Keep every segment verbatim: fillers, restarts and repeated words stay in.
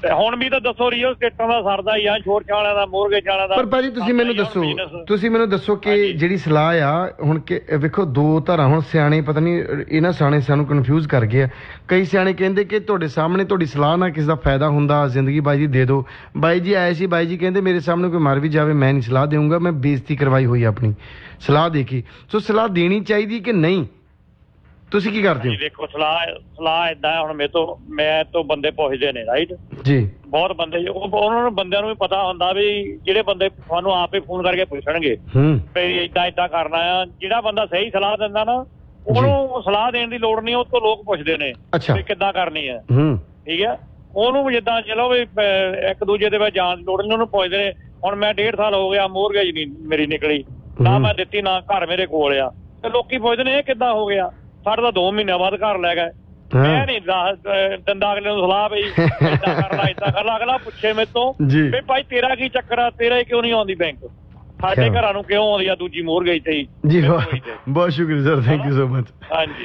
ਹੁਣ ਵੀ ਤਾਂ ਦੱਸੋ ਰੀਅਲ ਸਟੇਟਾਂ ਦਾ ਸਰਦਾ ਹੀ ਆ, ਛੋਟ ਛਾਲਿਆਂ ਦਾ, ਮੋਰਗੇਜ ਵਾਲਿਆਂ ਦਾ। ਪਰ ਭਾਜੀ ਤੁਸੀਂ ਮੈਨੂੰ ਦੱਸੋ ਤੁਸੀਂ ਮੈਨੂੰ ਦੱਸੋ ਕਿ ਜਿਹੜੀ ਸਲਾਹ ਆ ਹੁਣ ਕਿ ਵੇਖੋ ਦੋ ਧਾਰਾਂ, ਹੁਣ ਸਿਆਣੇ ਪਤਾ ਨਹੀਂ ਇਹਨਾਂ ਸਿਆਣੇ ਸਾਨੂੰ ਕਨਫਿਊਜ਼ ਕਰ ਗਏ ਆ। ਕਈ ਸਿਆਣੇ ਕਹਿੰਦੇ ਕਿ ਤੁਹਾਡੇ ਸਾਹਮਣੇ ਤੁਹਾਡੀ ਸਲਾਹ ਨਾਲ ਕਿਸੇ ਦਾ ਫਾਇਦਾ ਹੁੰਦਾ, ਜ਼ਿੰਦਗੀ ਬਾਈ ਜੀ ਦੇ ਦਿਓ। ਬਾਈ ਜੀ ਆਏ ਸੀ, ਬਾਈ ਜੀ ਕਹਿੰਦੇ ਮੇਰੇ ਸਾਹਮਣੇ ਕੋਈ ਮਰ ਵੀ ਜਾਵੇ ਮੈਂ ਨਹੀਂ ਸਲਾਹ ਦੇਊਂਗਾ, ਮੈਂ ਬੇਇੱਜ਼ਤੀ ਕਰਵਾਈ ਹੋਈ ਆਪਣੀ ਸਲਾਹ ਦੇ ਕੇ। ਸੋ ਸਲਾਹ ਦੇਣੀ ਚਾਹੀਦੀ ਕਿ ਨਹੀਂ, ਤੁਸੀਂ ਕੀ ਕਰਦੇ ਹੋ? ਦੇਖੋ ਸਲਾਹ ਸਲਾਹ ਏਦਾਂ ਹੁਣ ਮੇਰੇ ਤੋਂ ਮੈਂ ਤੋਂ ਬੰਦੇ ਪੁੱਛਦੇ ਨੇ, ਰਾਈਟ ਜੀ, ਬਹੁਤ ਬੰਦੇ ਉਹਨਾਂ ਨੂੰ ਬੰਦਿਆਂ ਨੂੰ ਵੀ ਪਤਾ ਹੁੰਦਾ ਵੀ ਜਿਹੜੇ ਬੰਦੇ ਤੁਹਾਨੂੰ ਆਪੇ ਫੋਨ ਕਰਕੇ ਪੁੱਛਣਗੇ ਵੀ ਏਦਾਂ ਏਦਾਂ ਕਰਨਾ ਆ। ਜਿਹੜਾ ਬੰਦਾ ਸਹੀ ਸਲਾਹ ਦਿੰਦਾ ਨਾ ਉਹਨੂੰ ਸਲਾਹ ਦੇਣ ਦੀ ਲੋੜ ਨਹੀਂ, ਉਹ ਤੋਂ ਲੋਕ ਪੁੱਛਦੇ ਨੇ ਵੀ ਕਿੱਦਾਂ ਕਰਨੀ ਹੈ, ਠੀਕ ਹੈ। ਉਹਨੂੰ ਜਿੱਦਾਂ ਚਲੋ ਵੀ ਇੱਕ ਦੂਜੇ ਦੇ ਵਿੱਚ ਜਾਣ ਦੀ ਲੋੜ ਨਹੀਂ, ਉਹਨੂੰ ਪੁੱਛਦੇ ਨੇ। ਹੁਣ ਮੈਂ ਡੇਢ ਸਾਲ ਹੋ ਗਿਆ ਮੋਰਗੇਜ ਨਹੀਂ ਮੇਰੀ ਨਿਕਲੀ, ਨਾ ਮੈਂ ਦਿੱਤੀ ਨਾ ਘਰ ਮੇਰੇ ਕੋਲ ਆ, ਤੇ ਲੋਕੀ ਪੁੱਛਦੇ ਨੇ ਇਹ ਕਿੱਦਾਂ ਹੋ ਗਿਆ, ਸਾਡੇ ਤਾਂ ਦੋ ਮਹੀਨਿਆਂ ਬਾਅਦ ਘਰ ਲੈ ਗਏ। ਮੈਂ ਨੀ ਦਿੰਦਾ ਅਗਲੇ ਨੂੰ ਸਲਾਹ ਵੀ ਏਦਾਂ ਕਰ ਲਾ ਏਦਾਂ ਕਰ ਲਾ। ਅਗਲਾ ਪੁੱਛੇ ਮੇਰੇ ਤੋਂ ਵੀ ਭਾਈ ਤੇਰਾ ਕੀ ਚੱਕਰ ਆ, ਤੇਰਾ ਕਿਉਂ ਨਹੀਂ ਆਉਂਦੀ ਬੈਂਕ, ਸਾਡੇ ਘਰਾਂ ਨੂੰ ਕਿਉਂ ਆਉਂਦੀ ਆ ਦੂਜੀ ਮੋਰਗੇਜ ਤੇ ਜੀ। ਬਹੁਤ ਸ਼ੁਕਰੀਆ sir, thank you so much. ਹਾਂਜੀ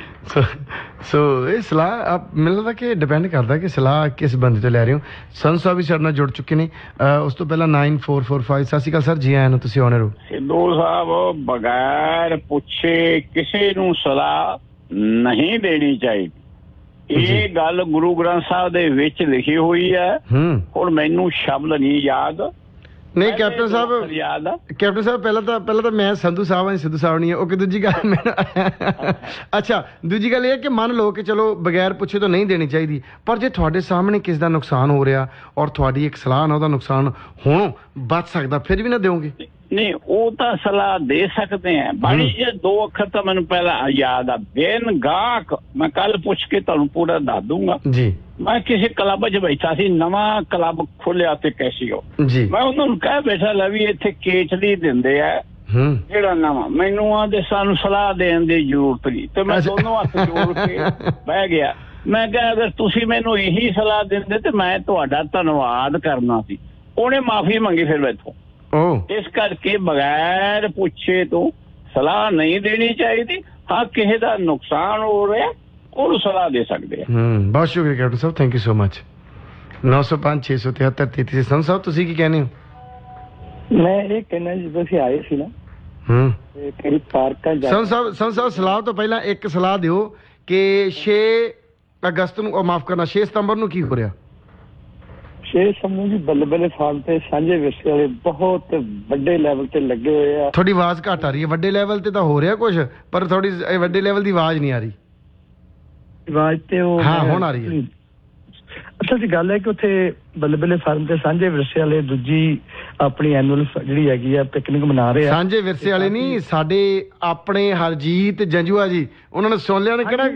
ਸੋ ਇਹ ਸਲਾਹ ਆਪ ਮੈਨੂੰ ਲੱਗਦਾ ਕਿ ਡਿਪੈਂਡ ਕਰਦਾ ਕਿ ਸਲਾਹ ਕਿਸ ਬੰਦੇ ਤੋਂ ਲੈ ਰਹੇ ਹੋ। ਸੰਤ ਸਾਹਿਬ ਵੀ ਸਾਡੇ ਨਾਲ ਜੁੜ ਚੁੱਕੇ ਨੇ। ਉਸ ਤੋਂ ਪਹਿਲਾਂ ਨਾਈਨ ਫੋਰ ਫੋਰ ਫਾਈਵ ਸਤਿ ਸ਼੍ਰੀ ਅਕਾਲ ਸਰ, ਜੀ ਆਇਆਂ ਨੂੰ, ਤੁਸੀਂ ਆਨਰ ਹੋ। ਸਿੱਧੂ ਸਾਹਿਬ ਬਗੈਰ ਪੁੱਛੇ ਕਿਸੇ ਨੂੰ ਸਲਾਹ ਨਹੀਂ ਦੇਣੀ ਚਾਹੀਦੀ। ਇਹ ਗੱਲ ਗੁਰੂ ਗ੍ਰੰਥ ਸਾਹਿਬ ਦੇ ਵਿੱਚ ਲਿਖੀ ਹੋਈ ਹੈ। ਹੁਣ ਮੈਨੂੰ ਸ਼ਬਦ ਨਹੀਂ ਯਾਦ। ਨਹੀਂ ਕੈਪਟਨ ਸਾਹਿਬ, ਯਾਦ ਆ ਕੈਪਟਨ ਸਾਹਿਬ ਪਹਿਲਾਂ ਤਾਂ ਪਹਿਲਾਂ ਤਾਂ ਮੈਂ ਸੰਧੂ ਸਾਹਿਬ ਹਾਂ, ਸਿੱਧੂ ਸਾਹਿਬ ਨਹੀਂ ਹੈ। ਓਕੇ, ਦੂਜੀ ਗੱਲ ਮੈਂ ਅੱਛਾ ਦੂਜੀ ਗੱਲ ਇਹ ਹੈ ਕਿ ਮੰਨ ਲਓ ਕਿ ਚਲੋ ਬਗੈਰ ਪੁੱਛੇ ਤੋਂ ਨਹੀਂ ਦੇਣੀ ਚਾਹੀਦੀ, ਪਰ ਜੇ ਤੁਹਾਡੇ ਸਾਹਮਣੇ ਕਿਸੇ ਦਾ ਨੁਕਸਾਨ ਹੋ ਰਿਹਾ ਔਰ ਤੁਹਾਡੀ ਇੱਕ ਸਲਾਹ ਨਾਲ ਉਹਦਾ ਨੁਕਸਾਨ ਹੋਣੋਂ ਬਚ ਸਕਦਾ, ਫਿਰ ਵੀ ਨਾ ਦਿਓਗੇ? ਨਹੀਂ, ਉਹ ਤਾਂ ਸਲਾਹ ਦੇ ਸਕਦੇ ਆ। ਬਾਣੀ ਜੇ ਦੋ ਅੱਖਰ ਤਾਂ ਮੈਨੂੰ ਪਹਿਲਾਂ ਯਾਦ ਆ, ਬੇਨ ਗਾਹਕ। ਮੈਂ ਕੱਲ ਪੁੱਛ ਕੇ ਤੁਹਾਨੂੰ ਪੂਰਾ ਦੱਸ ਦੂੰਗਾ ਜੀ। ਮੈਂ ਕਿਸੇ ਕਲੱਬ 'ਚ ਬੈਠਾ ਸੀ, ਨਵਾਂ ਕਲੱਬ ਖੋਲਿਆ ਤੇ ਕੈਸੀਓ ਜੀ। ਮੈਂ ਉਹਨਾਂ ਨੂੰ ਕਹਿ ਬੈਠਾ ਲੈ ਵੀ ਇੱਥੇ ਕੇਚਲੀ ਦਿੰਦੇ ਆ ਜਿਹੜਾ ਨਵਾਂ, ਮੈਨੂੰ ਆਂਦੇ ਸਾਨੂੰ ਸਲਾਹ ਦੇਣ ਦੀ ਜ਼ਰੂਰਤ ਨਹੀਂ। ਤੇ ਮੈਂ ਦੋਨੋਂ ਹੱਥ ਜੋੜ ਕੇ ਬਹਿ ਗਿਆ। ਮੈਂ ਕਿਹਾ ਅਗਰ ਤੁਸੀਂ ਮੈਨੂੰ ਇਹੀ ਸਲਾਹ ਦਿੰਦੇ ਤੇ ਮੈਂ ਤੁਹਾਡਾ ਧੰਨਵਾਦ ਕਰਨਾ ਸੀ। ਉਹਨੇ ਮਾਫੀ ਮੰਗੀ ਫਿਰ ਮੈਥੋਂ। ਇਸ ਕਰਕੇ ਬਗੈਰ ਪੁੱਛੇ ਤੋਂ ਸਲਾਹ ਨਹੀਂ ਦੇਣੀ ਚਾਹੀਦੀ। ਹਾਂ, ਕਿਸੇ ਦਾ ਨੁਕਸਾਨ ਹੋ ਰਿਹਾ ਉਹਨੂੰ ਸਲਾਹ ਦੇ ਸਕਦੇ ਆ। ਹੂੰ, ਬਹੁਤ ਸ਼ੁਕਰੀਆ captain Sahib, thank you so much. ਨੌ ਸੌ ਪੰਜ ਛੇ ਸੌ ਤਿਹੱਤਰ ਤੇਤੀ। ਸੰਤ ਸਾਹਿਬ ਤੁਸੀਂ ਕੀ ਕਹਿੰਦੇ ਹੋ? ਮੈਂ ਇਹ ਕਹਿਣਾ ਜੀ, ਤੁਸੀਂ ਆਏ ਸੀ ਨਾ ਹੂੰ ਕਿਹੜੀ ਪਾਰਕਾਂ ਜਾ। ਸੰਤ ਸਾਹਿਬ ਸੰਤ ਸਾਹਿਬ ਸਲਾਹ ਤੋਂ ਪਹਿਲਾਂ ਇੱਕ ਸਲਾਹ ਦਿਓ ਕਿ ਛੇ ਅਗਸਤ ਨੂੰ, ਮਾਫ ਕਰਨਾ ਛੇ ਸਤੰਬਰ ਨੂੰ ਕੀ ਹੋ ਰਿਹਾ? ਛੇ ਸਤੰਬਰ ਜੀ ਬੱਲੇ ਬੱਲੇ ਫਾਰਮ ਤੇ ਸਾਂਝੇ ਵਿਰਸੇ ਵਾਲੇ ਬਹੁਤ ਵੱਡੇ ਲੈਵਲ ਤੇ ਲੱਗੇ ਹੋਏ ਆ। ਤੁਹਾਡੀ ਆਵਾਜ਼ ਘੱਟ ਆ ਰਹੀ ਹੈ। ਵੱਡੇ ਲੈਵਲ ਤੇ ਤਾਂ ਹੋ ਰਿਹਾ ਕੁਝ, ਪਰ ਥੋੜੀ ਵੱਡੇ ਲੈਵਲ ਦੀ ਆਵਾਜ਼ ਨਹੀਂ ਆ ਰਹੀ। ਆਵਾਜ਼ ਤੇ ਉਹ ਹਾਂ ਹੁਣ ਆ ਰਹੀ ਹੈ। ਅਸਲ ਦੀ ਗੱਲ ਹੈ ਕਿ ਉੱਥੇ ਬੱਲੇ ਬੱਲੇ ਫਾਰਮ ਤੇ ਸਾਂਝੇ ਵਿਰਸੇ ਵਾਲੇ ਦੂਜੀ ਆਪਣੀ ਐਨੂਅਲ ਜਿਹੜੀ ਹੈਗੀ ਆ ਪਿਕਨਿਕ ਮਨਾ ਰਹੇ ਆ। ਸਾਂਝੇ ਵਿਰਸੇ ਵਾਲੇ ਨਹੀਂ, ਸਾਡੇ ਆਪਣੇ ਹਰਜੀਤ ਜੰਜੂਆ ਜੀ, ਉਹਨਾਂ ਨੇ ਸੁਣ ਲਿਆ ਨੇ ਕਿਹੜਾ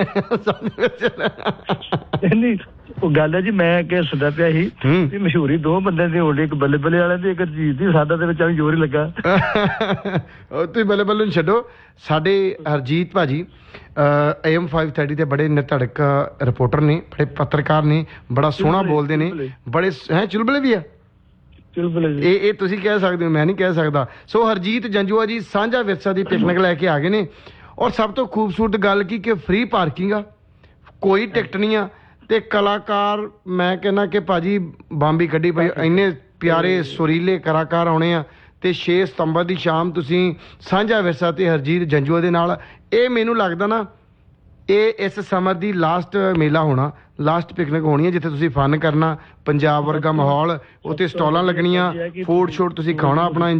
ਨਹੀਂ। ਉਹ ਗੱਲ ਹੈ ਜੀ, ਮੈਂ ਕਿ ਸੁਣਦਾ ਪਿਆ ਸੀ ਵੀ ਮਸ਼ਹੂਰੀ ਦੋ ਬੰਦਿਆਂ ਦੀ ਹੋਣੀ, ਇੱਕ ਬੱਲੇ ਬੱਲੇ ਵਾਲਿਆਂ ਦੀ, ਇੱਕ ਹਰਜੀਤ ਦੀ। ਸਾਡਾ ਦੇ ਵਿੱਚ ਆ ਜ਼ੋਰ ਹੀ ਲੱਗਾ। ਤੁਸੀਂ ਬੱਲੇ ਬੱਲੇ ਨੂੰ ਛੱਡੋ, ਸਾਡੇ ਹਰਜੀਤ ਭਾਜੀ ਏਐਮ ਫਾਈਵ ਥਰਟੀ ਤੇ ਬੜੇ ਨਿਧੜਕ ਰਿਪੋਰਟਰ ਨੇ, ਬੜੇ ਪੱਤਰਕਾਰ ਨੇ, ਬੜਾ ਸੋਹਣਾ ਬੋਲਦੇ ਨੇ, ਬੜੇ ਹੈ ਚੁਲਬਲੇ ਵੀ ਆ। ਇਹ ਇਹ ਤੁਸੀਂ ਕਹਿ ਸਕਦੇ ਹੋ, ਮੈਂ ਨਹੀਂ ਕਹਿ ਸਕਦਾ। ਸੋ ਹਰਜੀਤ ਜੰਜੂਆ ਜੀ ਸਾਂਝਾ ਵਿਰਸਾ ਦੀ ਪਿਕਨਿਕ ਲੈ ਕੇ ਆ ਗਏ ਨੇ। ਔਰ ਸਭ ਤੋਂ ਖੂਬਸੂਰਤ ਗੱਲ ਕੀ ਕਿ ਫ੍ਰੀ ਪਾਰਕਿੰਗ ਆ, ਕੋਈ ਟਿਕਟ ਨਹੀਂ ਆ, ਤੇ ਕਲਾਕਾਰ ਮੈਂ ਕਹਿੰਦਾ ਕਿ ਭਾਜੀ ਬੰਬੀ ਕੱਢੀ ਪਈ, ਇੰਨੇ ਪਿਆਰੇ ਸੁਰੀਲੇ ਕਲਾਕਾਰ ਆਉਣੇ ਆ। ਤੇ ਛੇ ਸਤੰਬਰ ਦੀ ਸ਼ਾਮ ਤੁਸੀਂ ਸਾਂਝਾ ਵਿਰਸਾ ਤੇ ਹਰਜੀਤ ਜੰਜੂਆ ਦੇ ਨਾਲ, ਇਹ ਮੈਨੂੰ ਲੱਗਦਾ ਨਾ ਇਹ ਇਸ ਸਮਰ ਦੀ ਲਾਸਟ ਮੇਲਾ ਹੋਣਾ, ਲਾਸਟ ਪਿਕਨਿਕ ਹੋਣੀ ਹੈ ਜਿੱਥੇ ਤੁਸੀਂ ਫਨ ਕਰਨਾ, ਪੰਜਾਬ ਵਰਗਾ ਮਾਹੌਲ, ਉੱਥੇ ਸਟਾਲਾਂ ਲੱਗਣੀਆਂ, ਫੂਡ ਸ਼ੂਡ ਤੁਸੀਂ ਖਾਣਾ ਆਪਣਾ